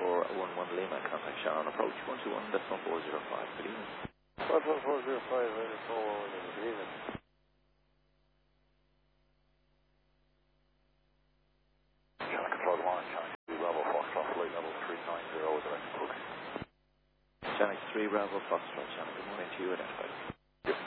411 Lima, contact Shannon approach 121.405. Good evening. 11405, 411, good evening. Shannon Control, good morning. Shannon 3 Bravo Foxtrot, flight level 390, direct approach. Shannon 3 Bravo Foxtrot, Shannon, good morning to you, identified.